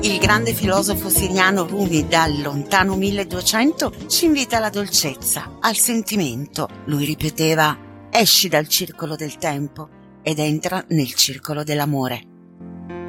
Il grande filosofo siriano Rumi, dal lontano 1200, ci invita alla dolcezza, al sentimento. Lui ripeteva: esci dal circolo del tempo ed entra nel circolo dell'amore.